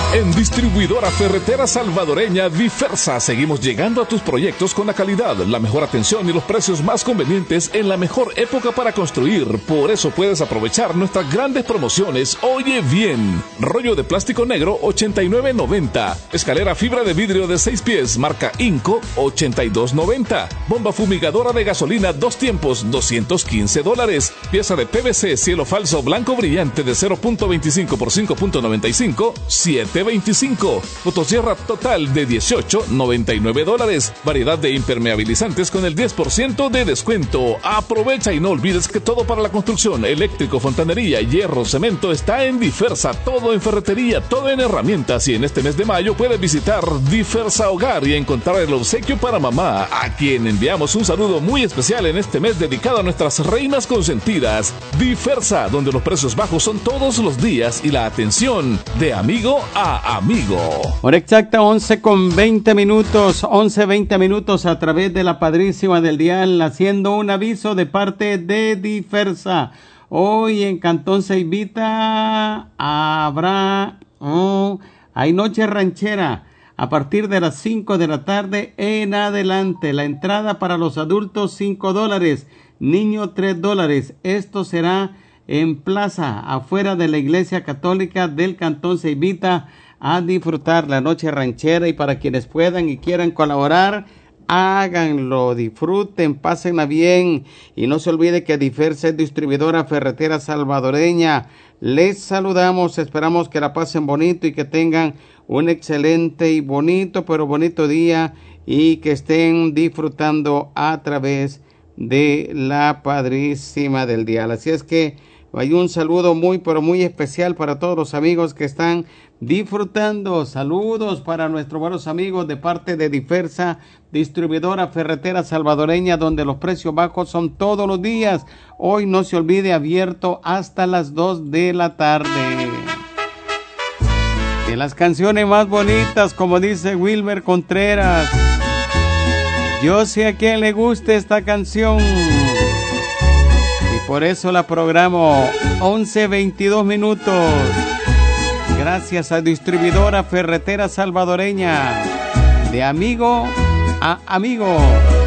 En Distribuidora Ferretera Salvadoreña Difersa seguimos llegando a tus proyectos con la calidad, la mejor atención y los precios más convenientes en la mejor época para construir. Por eso puedes aprovechar nuestras grandes promociones. Oye bien, rollo de plástico negro $89.90, escalera fibra de vidrio de 6 pies marca Inco $82.90, bomba fumigadora de gasolina 2 tiempos $215, pieza de PVC cielo falso blanco brillante de 0.25 por 5.95 $7.25, motosierra total de $18.99, variedad de impermeabilizantes con el 10% de descuento. Aprovecha y no olvides que todo para la construcción, eléctrico, fontanería, hierro, cemento está en Difersa, todo en ferretería, todo en herramientas. Y en este mes de mayo puedes visitar Difersa Hogar y encontrar el obsequio para mamá, a quien enviamos un saludo muy especial en este mes dedicado a nuestras reinas consentidas. Difersa, donde los precios bajos son todos los días y la atención de amigo a amigo. Hora exacta 11:20 minutos, 11:20 minutos a través de la Padrísima del Dial, haciendo un aviso de parte de Difersa. Hoy en Cantón Ceibita hay noche ranchera a partir de las 5 de la tarde en adelante. La entrada para los adultos $5, niño $3. Esto será en plaza, afuera de la Iglesia Católica del Cantón Ceibita, a disfrutar la noche ranchera. Y para quienes puedan y quieran colaborar, háganlo, disfruten, pásenla bien. Y no se olvide que Difersa es distribuidora ferretera salvadoreña. Les saludamos, esperamos que la pasen bonito y que tengan un excelente y bonito día, y que estén disfrutando a través de la Padrísima del Dial. Así es que hay un saludo muy, pero muy especial para todos los amigos que están disfrutando. Saludos para nuestros buenos amigos de parte de Difersa, distribuidora ferretera salvadoreña, donde los precios bajos son todos los días. Hoy no se olvide, abierto hasta las 2 de la tarde. De las canciones más bonitas, como dice Wilmer Contreras, yo sé a quién le guste esta canción, por eso la programo 11:22 minutos. Gracias a Distribuidora Ferretera Salvadoreña, de amigo a amigo.